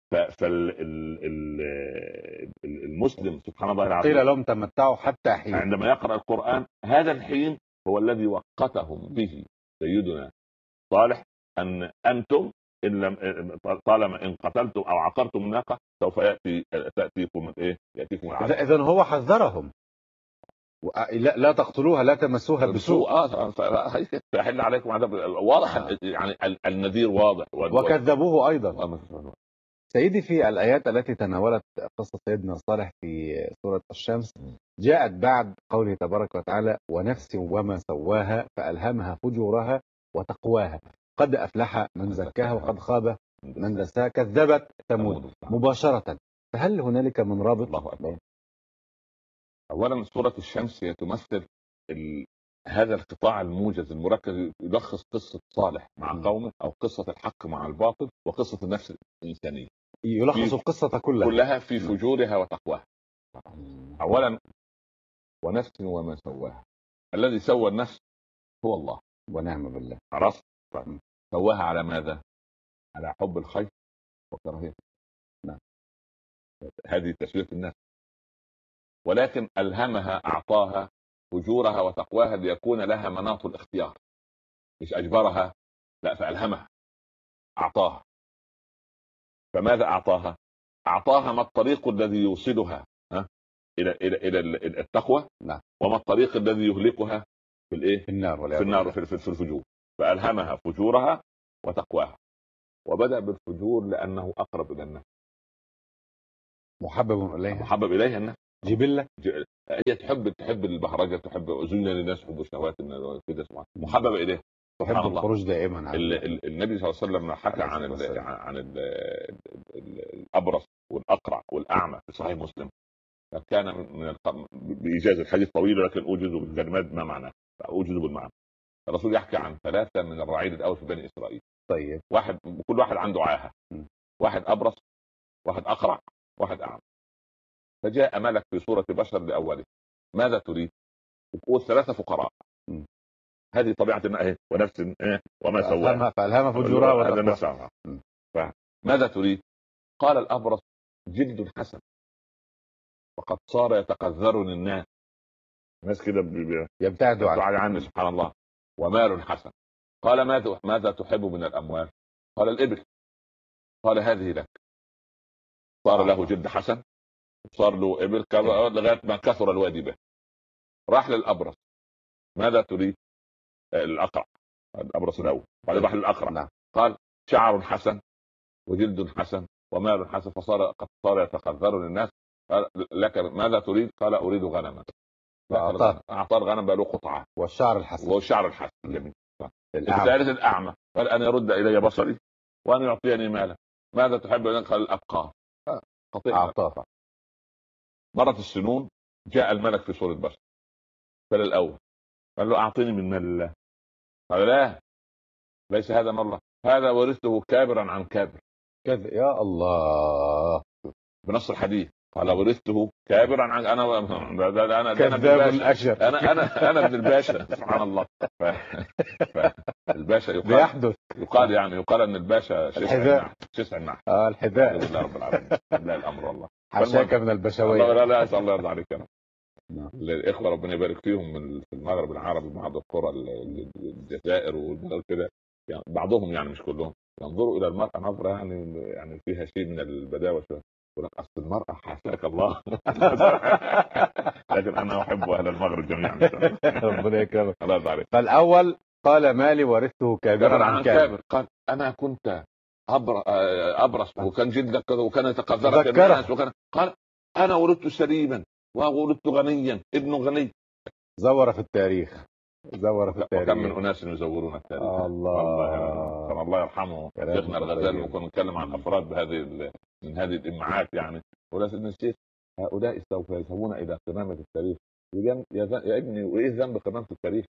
فالمسلم سبحان الله العظيم قيل لهم تمتعوا حتى حين. عندما يقرأ القرآن هذا الحين هو الذي وقتهم به سيدنا صالح أن أنتم ان لم طالما ان قتلتم او عقرتم الناقه سوف تاتيكم ايه؟ ياتيكم العذاب. اذا هو حذرهم لا تقتلوها لا تمسوها بسوء. فيحل عليكم عذاب واضح. يعني النذير واضح. وكذبوه ايضا. سيدي في الآيات التي تناولت قصة سيدنا صالح في سورة الشمس جاءت بعد قوله تبارك وتعالى ونفس وما سواها فألهمها فجورها وتقواها قد أفلح من زكاها وقد خاب من دساها كذبت ثمود مباشرة. فهل هنالك من رابط؟ الله أكبر. أولا سورة الشمس هي تمثل هذا القطاع الموجز المركز يلخص قصة صالح مع قومه أو قصة الحق مع الباطل وقصة النفس الإنسانية. يلخص القصة كلها في فجورها وتقواها. أولا ونفس وما سواها. الذي سوى النفس هو الله ونعم بالله. عرفت؟ سواها على ماذا؟ على حب الخير وكراهية. نعم. هذه تسوية النفس. ولكن ألهمها أعطاها فجورها وتقواها ليكون لها مناط الاختيار. مش أجبرها، لا، فألهمها أعطاها. فماذا أعطاها؟ أعطاها ما الطريق الذي يوصلها إلى التقوى. نعم. وما الطريق الذي يهلكها في الإيه؟ في النار. في النار في الفجور. فألهمها فجورها وتقواها. وبدأ بالفجور لأنه أقرب إلى النفس. محبب إليها النفس. جبلة. هي تحب البهرجة، تحب زين للناس حب الشهوات كده. محبب إليه. تحب الخروج دائما. النبي صلى الله عليه وسلم حكى عن الأبرص والأقرع والأعمى في صحيح مسلم. كان من بإيجاز الحديث طويل ولكن أوجز بالكلمات ما معناه، أوجز بالمعنى. الرسول يحكي عن 3 من الرعيل الأول في بني إسرائيل. طيب. كل واحد عنده عاهة. واحد أبرص، واحد أقرع، واحد أعمى. فجاء ملك في صورة بشر لأوله. ماذا تريد؟ تقول 3 فقراء. هذه طبيعة الماء ونفس وما سواها فألهمها فجورها وتقواها. فماذا تريد؟ قال الأبرص جلد حسن وقد صار يتقذرني الناس كده يبتعدوا عني سبحان الله. ومال حسن. قال ماذا تحب من الأموال؟ قال الإبل. قال هذه لك. صار له جلد حسن، صار له إبل لغاية ما كثر الوادي به. راح للأبرص. ماذا تريد؟ الأقرع. الأبرص الأول. بعد راح للأقرع. نعم. قال شعر حسن وجلد حسن ومال حسن قد صار يتقذر للناس. قال لك ماذا تريد؟ قال أريد غنما. أعطاه الغنم بقى له قطعة. والشعر الحسن. جميل. الثالث الأعمى. قال أن يرد إلي بصري وأن يعطيني مالا. ماذا تحب؟ قال الأبقار. أعطاه. مرت السنون، جاء الملك في صورة بشر. قال الأول قال له أعطيني من مال الله. قال لا، ليس هذا مال الله، هذا ورثته كابرا عن كابر. كذا يا الله. بنص الحديث قال ورثته كابرا عن انا كذاب الاشر. انا ابن الباشا. سبحان الله. الباشا يقال ان الباشا شسع النحل. الحذاء. لله رب العالمين. لا الامر والله. حشاك من البشوية. لا اسال الله يرضى عليك. الاخوه ربنا يبارك فيهم في المغرب العربي، بعض القرى الجزائر والمغرب كده، يعني بعضهم يعني مش كلهم ينظروا الى المراه نظره يعني فيها شيء من البداوه شويه. يقول لك اصل المراه حاشاك الله. لكن انا احب اهل المغرب جميعا. ربنا يكرمك. الله يرضى عليك. فالاول قال مالي ورثته كابرا عن كابر. قال انا كنت ابرص وكان جلدك كذا وكان يتقذرك الناس قال انا ورثت سليما وولدت غنيا ابن غني. زور في التاريخ. وكم من اناس يزورون التاريخ. الله يرحمه شيخنا الغزالي. وكنا نتكلم عن افراد من هذه الامعات يعني. ولكن الشيخ هؤلاء سوف يذهبون الى قمامه التاريخ. يا ابني وايه ذنب قمامه التاريخ؟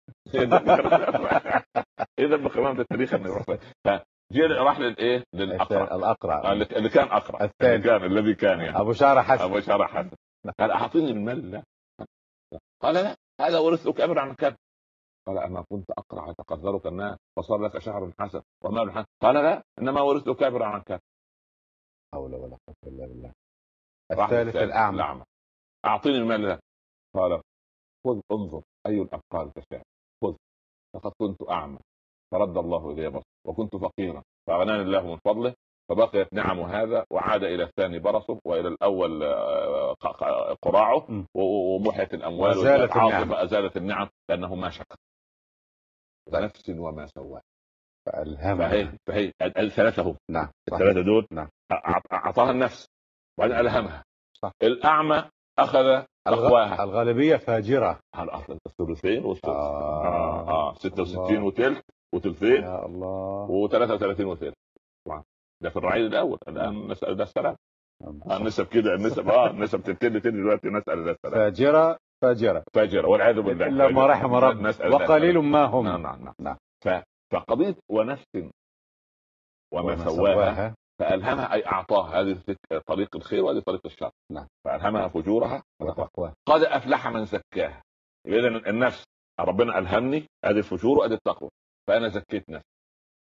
ايه ذنب قمامه التاريخ؟ راح للاقرع اللي كان اقرع. الذي كان يعني ابو شعر حسن. قال اعطيني المال. لا. قال لا، هذا ورثته كابر عن كابر. قال اما كنت اقرع يتقذرك الناس وصار لك شعر حسن ومال حسن. قال لا، انما ورثته كابر عن كابر. حول ولا قوه الا بالله. الثالث الاعمى. اعطيني المال. لا. قال خذ انظر اي الافكار تشاء، خذ، لقد كنت اعمى فرد الله الي بصري وكنت فقيرا فاغناني الله من فضله، فبقيت نعم هذا وعاد الى الثاني برصه والى الاول قراعه، ومحيت الاموال وزالت العاطفه، ازالت النعم لانه ما شكر. نفس وما سواها فألهمها. فهي الثلاثه هم. نعم الثلاثه دول نعم. اعطاها النفس وبعدين الهمها. صح. الاعمى اخذ تقواها. الغالبيه فاجره. الثلثين والثلث 66 الله. وثلث وثلثين يا الله. و33 وثلث. ده في الرعيل الاول. الان نسال ده السلام. النسب كده، النسب تبتدي دلوقتي نسال ده السلام. فاجره والعياذ بالله. الا ما رحم رب وقليل ما هم. نعم. فقضيه ونفس وما سواها فألهمها أي أعطاها. هذه طريق الخير وهذه طريق الشر. نعم. فألهمها فجورها وتقواها. قد أفلح من زكاها. إذن النفس ربنا ألهمني هذه الفجور وهذه التقوى، فأنا زكيت نفسي.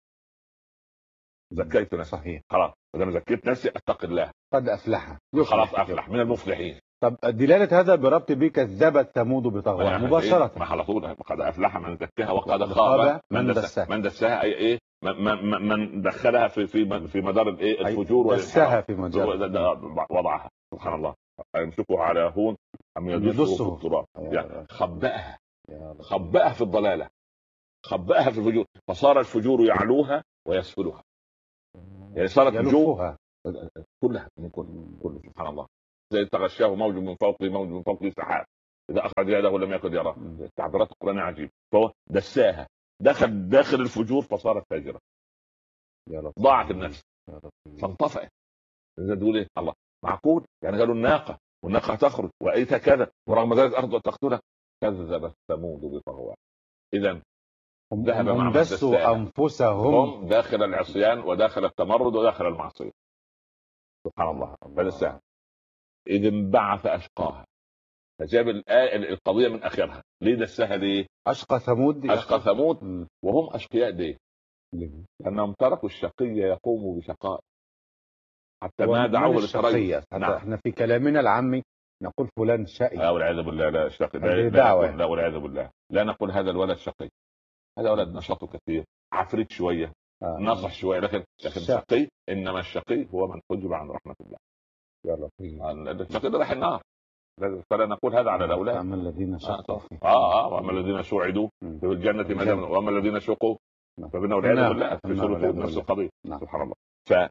زكيت نفسي. صحيح. خلاص إذا أنا زكيت نفسي أتقي الله. قد أفلح. خلاص أفلح من المفلحين. طب دلالة هذا بربط بك كذبت ثمود بطغواها مباشرة. ما على طول قد أفلح من زكاها وقد خاب من دساها. أي إيه من دخلها في مدار الفجور دساها في مجال وضعها. سبحان الله. يمسكه على هون أم يدسه في التراب. يعني خبأها في الضلالة، خبأها في الفجور، فصار الفجور يعلوها ويسفلها. يعني صارت فجور كلها من كل سبحان الله. زي تغشاه موج من فوقه موج من فوقه سحاب اذا اخرج يده لم يكن يراه. تعبيرات القرآن عجيب. فهو دساها، داخل الفجور فصارت فاجرة. ضاعت النفس فانطفأت. اذا تقول ايه الله معقول؟ يعني قالوا الناقة والناقة تخرج وايتها كذا ورغم ذلك ارض تقتلها. كذبت ثمود بطغواها. اذا ذهب هم دسوا انفسهم داخل العصيان وداخل التمرد وداخل المعصية. سبحان الله. فدساها إذ انبعث أشقاها. فجاب القضية من آخرها. ليه دساها؟ ليه أشقى ثمود؟ أشقى ثمود وهم أشقياء. ليه؟ لأنهم تركوا الشقي يقوموا بشقاء حتى ما دعوه للتريث. نعم. احنا في كلامنا العامي نقول فلان شقي. والعياذ بالله. لا شقي. لا والعياذ بالله. لا نقول هذا الولد شقي. هذا ولد نشاطه كثير، عفريت شوية، نصح شوية، لكن شقي. إنما الشقي هو من حجب عن رحمة الله. الشقي راح النار. فلا نقول هذا على الاولاد. اما الذين شقوا واما الذين سوعدوا في الجنه واما الذين شقوا فبنا والعياذ بالله في سوره نفس القضيه. سبحان الله.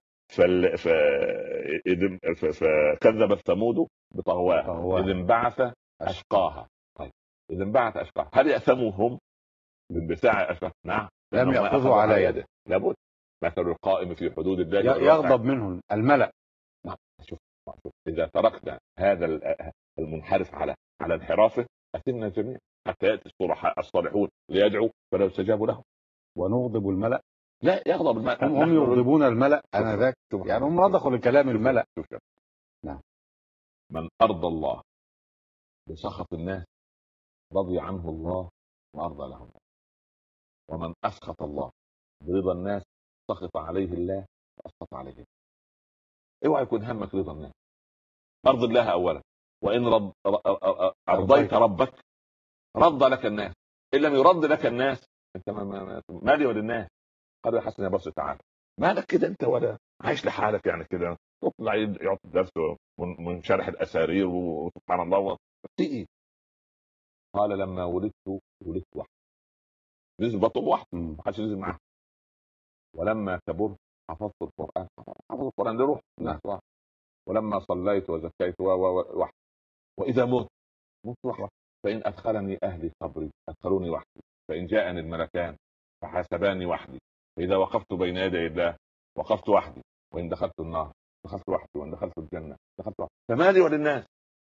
فكذبت ثمود بطغواها اذ انبعث اشقاها. طيب اذا انبعث اشقاها هل يأثموا هم بالبتاع اشقاها؟ نعم. لم يأخذوا على يده. لابد. مثل القائم في حدود الله يغضب منهم الملأ. شوف إذا تركنا هذا المنحرف على انحرافه أثمنا جميعا حتى يأتي الصالحون ليدعوا فلو استجابوا لهم. ونغضب الملأ. لا يغضب الملأ. هم يغضبون الملأ. أنا ذاك يعني هم رضخوا لكلام الملأ. نعم. من أرضى الله بسخط الناس رضي عنه الله وأرضى له. ومن أسخط الله برضا الناس سخط عليه الله وأسخط عليه. اوعى يكون همك رضا الناس. ارض الله اولا، وان ارضيت ربك رضى لك الناس. ان لم يرض لك الناس انت مالي وللناس. قال يا حسن يا بص تعالى مالك كده انت ولا عايش لحالك يعني كده تطلع يعطي درس من شرح الاسارير وسبحان الله تيجي. قال لما ولدت وحدي. نزل بطل واحد ما حدش نزل معاه. ولما كبرت حفظت القرآن. لروح. ولما صليت وزكيت وحدي. وإذا مت وحدي. فإن أدخلني أهلي قبري أدخلوني وحدي. فإن جاءني الملكان فحاسباني وحدي. فإذا وقفت بين يدي الله وقفت وحدي. وإن دخلت النار دخلت وحدي. وإن دخلت الجنة دخلت وحدي. فمالي وللناس.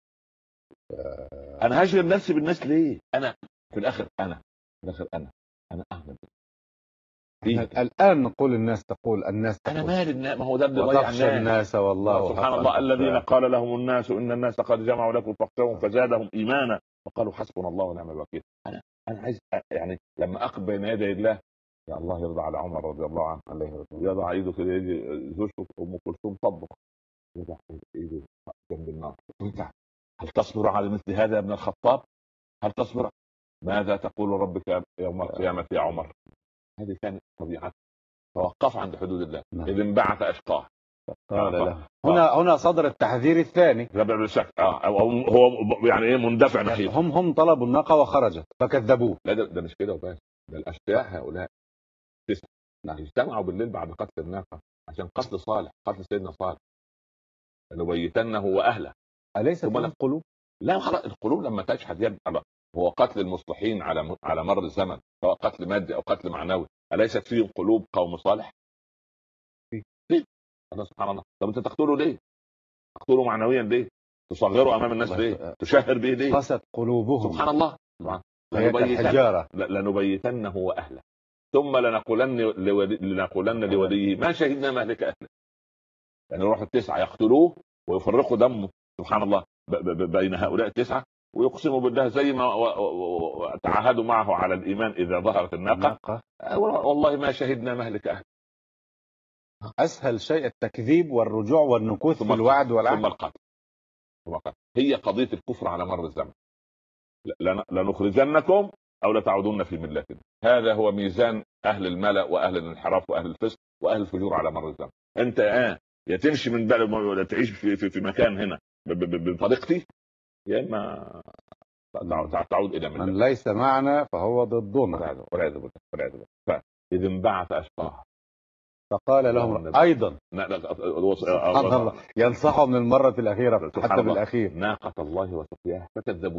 أنا هشغل نفسي بالناس ليه؟ أنا في الآخر أنا أهمل. الآن نقول الناس تقول أنا مال الناس. ما هو ده اللي ضيع الناس والله سبحان الله. الذين قال لهم الناس إن الناس قد جمعوا لكم فاخشوهم فزادهم إيمانا وقالوا حسبنا الله ونعم الوكيل. أنا عايز يعني لما أقف بين يدي الله يا الله يرضى على عمر رضي الله عنه يضع ايده كده يجي زوجته ام كلثوم تطبخ يضع ايده جنب النار. هل تصبر على مثل هذا يا ابن الخطاب؟ هل تصبر؟ ماذا تقول ربك يوم القيامة يا عمر؟ هذه كانت طبيعته. توقف عند حدود الله. نعم. إذ انبعث أشقاه قال له هنا صدر التحذير الثاني. لا بالشك هو يعني ايه مندفع نحيف. هم طلبوا الناقه وخرجت فكذبوه. لا ده مش كده وبس، ده الاشقياء هؤلاء 9 اجتمعوا بالليل بعد قتل الناقه عشان قتل صالح، قتل سيدنا صالح، لنبيتنه واهله. اليس فيهم قلوب؟ لا خلاص، القلوب لما تشهد يد الله. هو قتل المصلحين على مر الزمن، سواء قتل مادي او قتل معنوي، اليست فيهم قلوب قوم صالح؟ في. الله سبحان الله. طب انت تقتله ليه؟ تقتله معنويا ليه؟ تصغره امام الناس ليه؟ تشهر به ليه؟ قست قلوبهم. سبحان الله. لنبيتنه واهله ثم لنقولن لوليه ما شهدنا مهلك اهله. يعني يروح 9 يقتلوه ويفرقوا دمه سبحان الله بين هؤلاء 9، ويقسموا بالله زي ما تعاهدوا معه على الايمان اذا ظهرت الناقه، والله ما شهدنا مهلك اهله. اسهل شيء التكذيب والرجوع والنكوث في الوعد والعهد. ثم القتل. هي قضيه الكفر على مر الزمن. لنخرجنكم او لتعودن في ملتنا. هذا هو ميزان اهل الملأ واهل الانحراف واهل الفسق واهل الفجور على مر الزمن. انت يا تمشي من بلد ولا تعيش في مكان هنا بطريقتي، يا اما تعود الى ملة. من ليس معنا فهو ضدنا. والعياذ بالله. فاذ انبعث اشقاها فقال لهم ايضا ينصحهم من المره الاخيره حتى بالاخير ناقة الله وسقياها فكذبوا